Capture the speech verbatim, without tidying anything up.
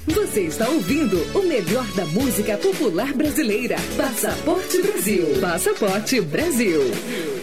Você está ouvindo o melhor da música popular brasileira. Passaporte Brasil. Passaporte Brasil.